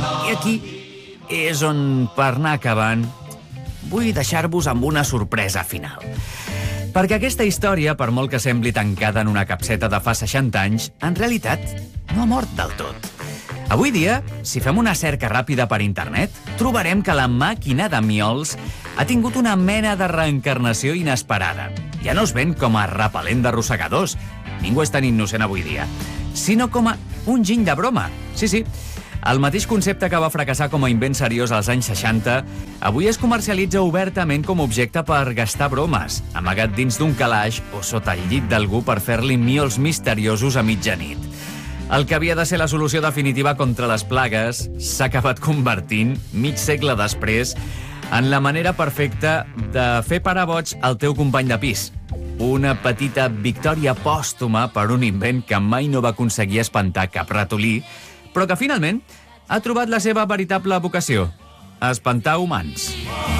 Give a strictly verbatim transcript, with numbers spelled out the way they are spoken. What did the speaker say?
I aquí és on, per anar acabant, vull deixar-vos amb una sorpresa final. Perquè aquesta història, per molt que sembli tancada en una capseta de fa seixanta anys, en realitat no ha mort del tot. Avui dia, si fem una cerca ràpida per internet, trobarem que la màquina de Miols ha tingut una mena de reencarnació inesperada. Ja no es ven com a repel·lent d'arrossegadors, ningú és tan innocent avui dia, sinó com a un giny de broma. Sí, sí, el mateix concepte que va fracassar com a invent seriós als anys seixanta, avui es comercialitza obertament com a objecte per gastar bromes, amagat dins d'un calaix o sota el llit d'algú per fer-li miols misteriosos a mitjanit. El que havia de ser la solució definitiva contra les plagues s'ha acabat convertint, mig segle després, en la manera perfecta de fer parar boig al teu company de pis. Una petita victòria pòstuma per un invent que mai no va aconseguir espantar cap ratolí, però que finalment ha trobat la seva veritable vocació: espantar humans.